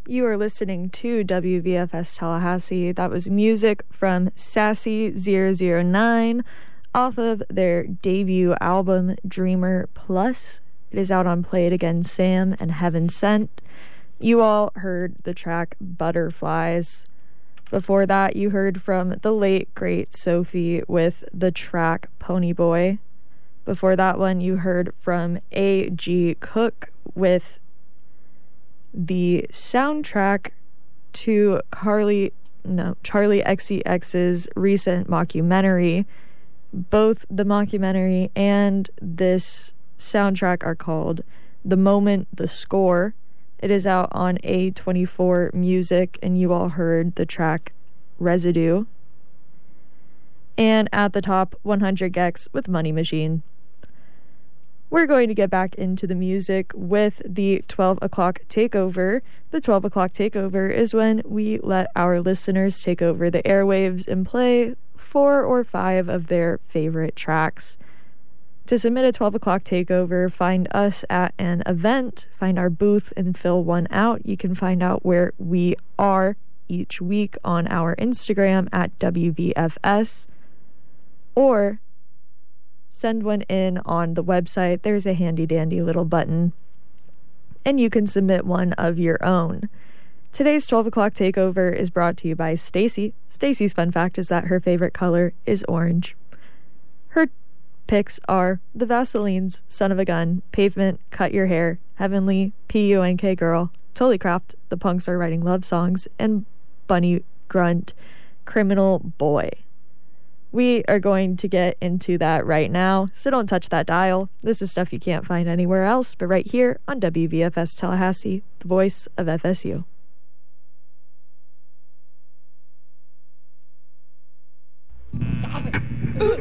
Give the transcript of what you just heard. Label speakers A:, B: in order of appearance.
A: You are listening to WVFS Tallahassee. That was music from Sassy009 off of their debut album, Dreamer Plus. It is out on Play It Again Sam and Heaven Sent. You all heard the track Butterflies. Before that, you heard from the late, great Sophie with the track Pony Boy. Before that one, you heard from A.G. Cook with the soundtrack to Charlie XCX's recent mockumentary. Both the mockumentary and this soundtrack are called The Moment, The Score. It is out on A24 Music, and you all heard the track Residue. And at the top, 100 Gex with Money Machine. We're going to get back into the music with the 12 o'clock takeover. The 12 o'clock takeover is when we let our listeners take over the airwaves and play 4 or 5 of their favorite tracks. To submit a 12 o'clock takeover, find us at an event, find our booth and fill one out. You can find out where we are each week on our Instagram at WVFS, or send one in on the website. There's a handy dandy little button, and you can submit one of your own. Today's 12 o'clock takeover is brought to you by Stacy. Stacy's fun fact is that her favorite color is orange. Her picks are The Vaseline's Son of a Gun, Pavement, Cut Your Hair, Heavenly, PUNK Girl, Totally Craft, The Punks Are Writing Love Songs, and Bunny Grunt, Criminal Boy. We are going to get into that right now, so don't touch that dial. This is stuff you can't find anywhere else, but right here on WVFS Tallahassee, the voice of FSU.
B: Stop it.